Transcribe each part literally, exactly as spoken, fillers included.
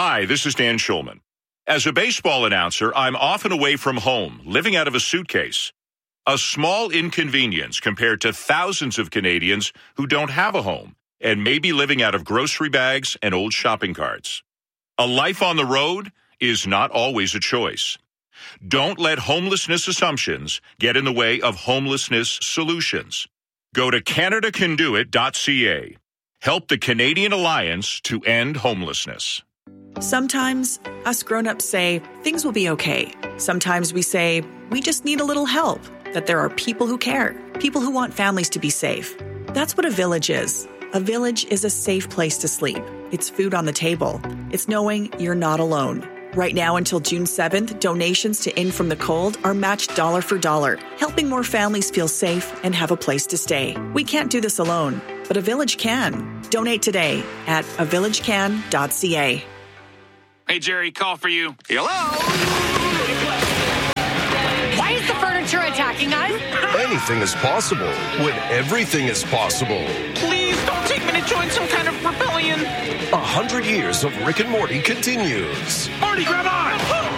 Hi, this is Dan Schulman. As a baseball announcer, I'm often away from home, living out of a suitcase. A small inconvenience compared to thousands of Canadians who don't have a home and may be living out of grocery bags and old shopping carts. A life on the road is not always a choice. Don't let homelessness assumptions get in the way of homelessness solutions. Go to Canada Can Do It dot C A. Help the Canadian Alliance to end homelessness. Sometimes us grown-ups say things will be okay. Sometimes we say we just need a little help, that there are people who care, people who want families to be safe. That's what a village is. A village is a safe place to sleep. It's food on the table. It's knowing you're not alone. Right now until June seventh, donations to In From the Cold are matched dollar for dollar, helping more families feel safe and have a place to stay. We can't do this alone, but a village can. Donate today at a village can dot C A. Hey, Jerry, call for you. Hello? Why is the furniture attacking us? Anything is possible when everything is possible. Please don't take me to join some kind of rebellion. A hundred years of Rick and Morty continues. Marty, grab on!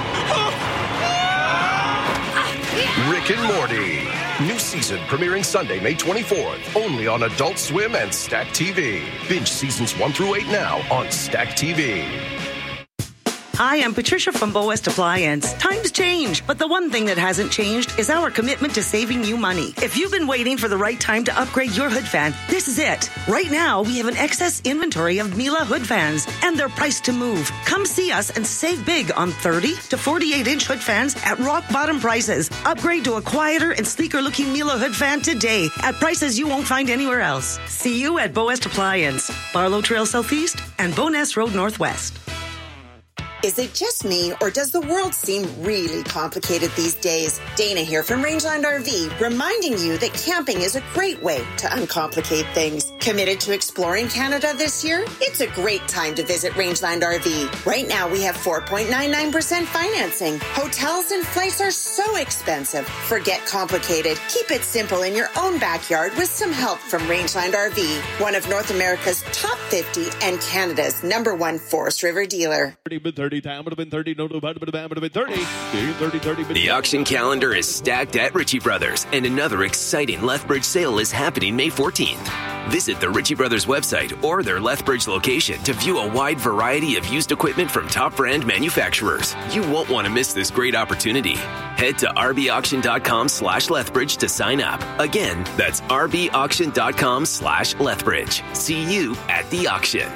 Rick and Morty. New season premiering Sunday, May twenty-fourth. Only on Adult Swim and Stack T V. Binge seasons one through eight now on Stack T V. Hi, I'm Patricia from Bow West Appliance. Times change, but the one thing that hasn't changed is our commitment to saving you money. If you've been waiting for the right time to upgrade your hood fan, this is it. Right now, we have an excess inventory of Miele hood fans, and they're priced to move. Come see us and save big on thirty to forty-eight inch hood fans at rock bottom prices. Upgrade to a quieter and sleeker looking Miele hood fan today at prices you won't find anywhere else. See you at Bow West Appliance, Barlow Trail Southeast and Bowness Road Northwest. Is it just me, or does the world seem really complicated these days? Dana here from Rangeland R V, reminding you that camping is a great way to uncomplicate things. Committed to exploring Canada this year? It's a great time to visit Rangeland R V. Right now, we have four point nine nine percent financing. Hotels and flights are so expensive. Forget complicated. Keep it simple in your own backyard with some help from Rangeland R V, one of North America's top fifty and Canada's number one Forest River dealer. thirty, time would have been thirty, no, no, would have been thirty, thirty, thirty. The auction calendar is stacked at Ritchie Brothers, and another exciting Lethbridge sale is happening May fourteenth. Visit the Ritchie Brothers website or their Lethbridge location to view a wide variety of used equipment from top brand manufacturers. You won't want to miss this great opportunity. Head to rbauction.com slash Lethbridge to sign up. Again, that's rbauction.com slash Lethbridge. See you at the auction.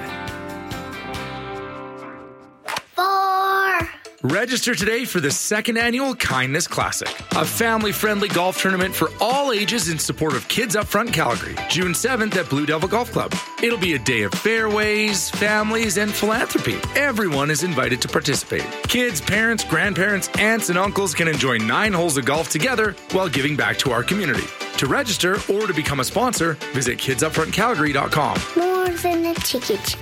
Register today for the second annual Kindness Classic, a family-friendly golf tournament for all ages in support of Kids Upfront Calgary, June seventh at Blue Devil Golf Club. It'll be a day of fairways, families, and philanthropy. Everyone is invited to participate. Kids, parents, grandparents, aunts, and uncles can enjoy nine holes of golf together while giving back to our community. To register or to become a sponsor, visit kids up front calgary dot com. More than a ticket.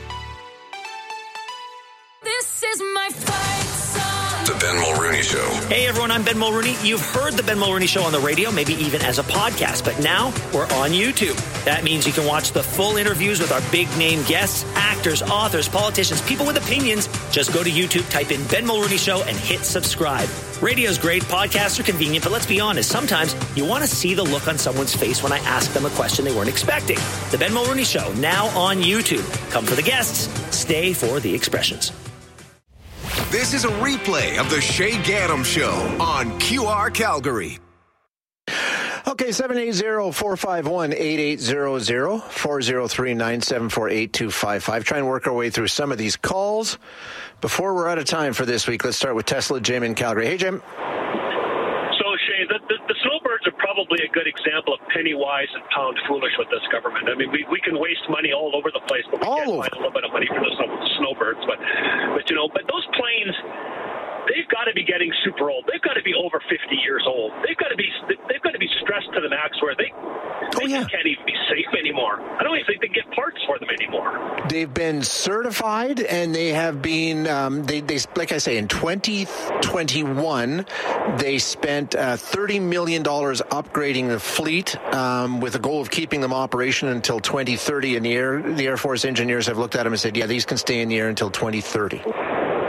This is my fight song. The Ben Mulrooney Show. Hey everyone, I'm Ben Mulrooney. You've heard the Ben Mulrooney Show on the radio, maybe even as a podcast, but now we're on YouTube. That means you can watch the full interviews with our big name guests, actors, authors, politicians, people with opinions. Just go to YouTube, type in Ben Mulrooney Show, and hit subscribe. Radio's great, podcasts are convenient, but let's be honest, sometimes you want to see the look on someone's face when I ask them a question they weren't expecting. The Ben Mulrooney Show, now on YouTube. Come for the guests, stay for the expressions. This is a replay of the Shay Gaddam Show on Q R Calgary. Okay, seven eight zero, four five one, eight eight zero zero, four zero three, nine seven four, eight two five five. Try and work our way through some of these calls. Before we're out of time for this week, let's start with Tesla Jim in Calgary. Hey, Jim. So, Shay, the, the, the snowbirds are probably a good example of penny wise and pound foolish with this government. I mean, we, we can waste money all over the place, but we all can't over. find a little bit of money for the snowbirds. But, but, you know, but those planes, they've got to be getting super old. They've got to be over fifty years old. They've got to be they've got to be stressed to the max where they, they oh, yeah. can't even be safe anymore. I don't even think they can get parts for them anymore. They've been certified, and they have been um, they they like I say in twenty twenty-one they spent uh, thirty million dollars upgrading the fleet um, with the goal of keeping them operational until twenty thirty. And the Air the Air Force engineers have looked at them and said, yeah, these can stay in the air until twenty thirty.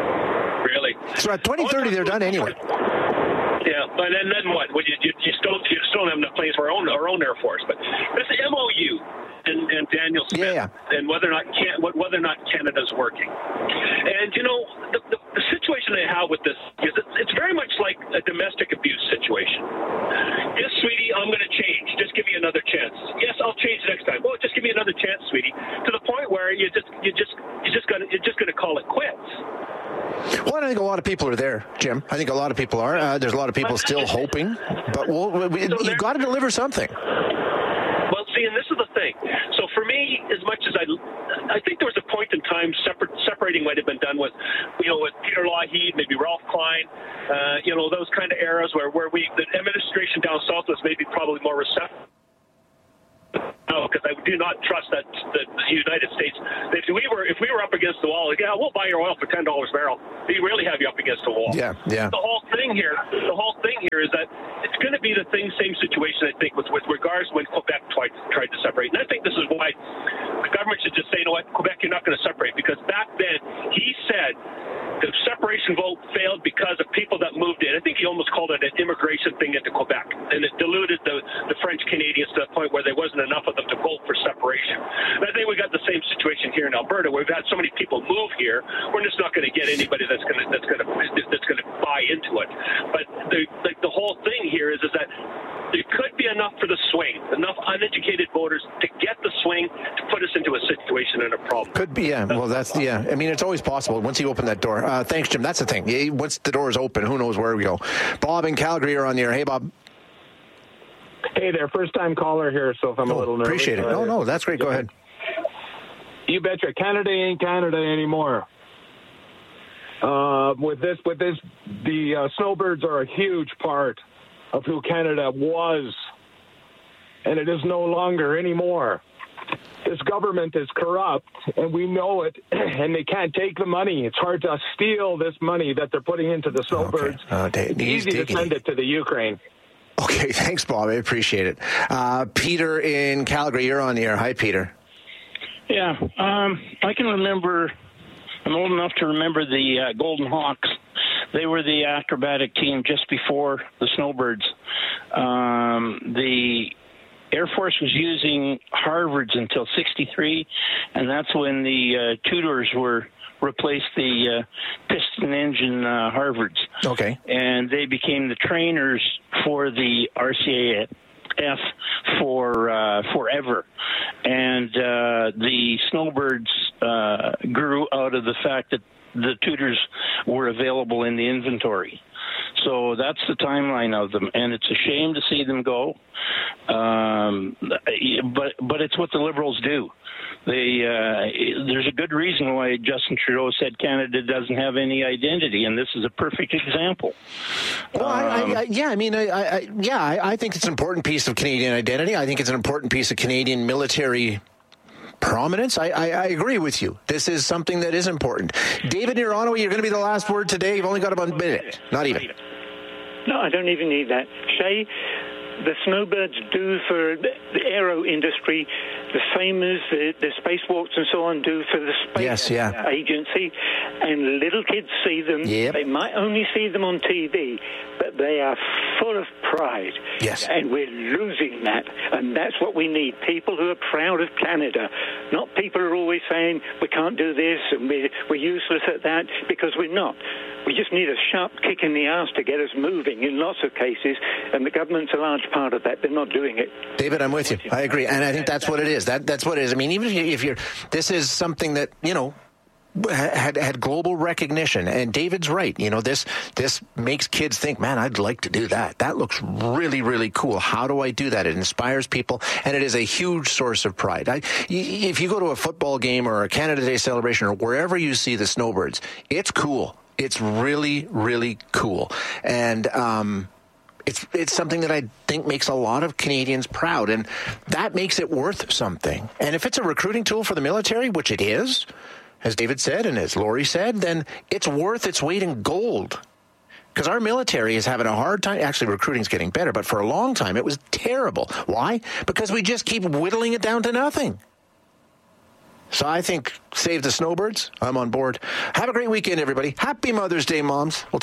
So at twenty thirty, they're done anyway. Yeah, but then, then what? Well, you, you, you still you still don't have enough planes for our own our own Air Force. But this M O U and, and Daniel Smith, yeah, yeah. and whether or not can, whether or not Canada's working. And you know, the, the, the situation they have with this is it's, it's very much like a domestic abuse situation. Yes, sweetie, I'm going to change. Just give me another chance. Yes, I'll change next time. Well, just give me another chance, sweetie. To the point where you just you just you just gonna you're just going to call it quits. Well, I think a lot of people are there, Jim. I think a lot of people are. Uh, there's a lot of people still hoping, but we'll, we, so you've got to deliver something. Well, see, and this is the thing. So for me, as much as I, I think there was a point in time separate, separating might have been done with, you know, with Peter Lougheed, maybe Ralph Klein, uh, you know, those kind of eras where, where we, the administration down south was maybe probably more receptive. No, because I do not trust that the, the United States. If we were if we were up against the wall, like, yeah, we'll buy your oil for ten dollars a barrel. We really have you up against the wall. Yeah, yeah. The whole thing here, the whole thing here is that it's going to be the thing, same situation. I think with with regards when Quebec tried tried to separate, and I think this is why the government should just say, you know what, Quebec, you're not going to separate, because back then he said the separation vote failed because of people that moved in. I think he almost called it an immigration thing into Quebec, and it diluted the, the French Canadians to the point where there wasn't enough of them to vote for separation. And I think we got the same situation here in Alberta, where we've had so many people move here. We're just not going to get anybody that's going to that's going to that's going to buy into it. But the like the whole thing here is is that there could be enough for the swing, enough uneducated voters to get the swing to put us into a situation and a problem. Could be, yeah. Well, that's the, yeah. I mean, it's always possible once you open that door. Uh, thanks, Jim. That's the thing. Yeah, once the door is open, who knows where we go. Bob in Calgary, you're on the air. Hey, Bob. Hey there, first time caller here, so if I'm oh, a little nervous. Appreciate it. No, no, that's great. Go ahead. You betcha. Canada ain't Canada anymore. Uh, with this, with this, the uh, snowbirds are a huge part of who Canada was, and it is no longer anymore. This government is corrupt, and we know it, and they can't take the money. It's hard to steal this money that they're putting into the snowbirds. Okay. Uh, it's easy to send it to the Ukraine. Okay, thanks, Bob. I appreciate it. Uh, Peter in Calgary, you're on the air. Hi, Peter. Yeah, um, I can remember, I'm old enough to remember the uh, Golden Hawks. They were the acrobatic team just before the Snowbirds. Um, the Air Force was using Harvards until sixty-three, and that's when the uh, Tudors were replaced the uh, piston engine uh, Harvards. Okay. And they became the trainers for the R C A F for uh, forever. And uh, the Snowbirds uh, grew out of the fact that the Tudors were available in the inventory. So that's the timeline of them, and it's a shame to see them go. Um, but but it's what the Liberals do. They uh, there's a good reason why Justin Trudeau said Canada doesn't have any identity, and this is a perfect example. Well, um, I, I, yeah, I mean, I, I, yeah, I, I think it's an important piece of Canadian identity. I think it's an important piece of Canadian military prominence. I, I, I agree with you. This is something that is important. David, near Ottawa, you're going to be the last word today. You've only got about a minute. Not even. No, I don't even need that. Shay, the snowbirds do for the aero industry the same as the, the spacewalks and so on do for the space yes, yeah. agency. And little kids see them. Yep. They might only see them on T V, but they are full of pride. Yes. And we're losing that. And that's what we need. People who are proud of Canada. Not people who are always saying, we can't do this and we're, we're useless at that, because we're not. We just need a sharp kick in the ass to get us moving in lots of cases, and the government's a large part of that. They're not doing it. David, I'm with you. I agree, and I think that's what it is. That that's what it is. I mean, even if, you, if you're, this is something that, you know, had had global recognition, and David's right. You know, this this makes kids think, man, I'd like to do that. That looks really, really cool. How do I do that? It inspires people, and it is a huge source of pride. I, if you go to a football game or a Canada Day celebration or wherever you see the Snowbirds, it's cool. It's really, really cool. And um, it's it's something that I think makes a lot of Canadians proud. And that makes it worth something. And if it's a recruiting tool for the military, which it is, as David said and as Lori said, then it's worth its weight in gold. Because our military is having a hard time. Actually, recruiting's getting better. But for a long time, it was terrible. Why? Because we just keep whittling it down to nothing. So I think save the snowbirds. I'm on board. Have a great weekend, everybody. Happy Mother's Day, moms. We'll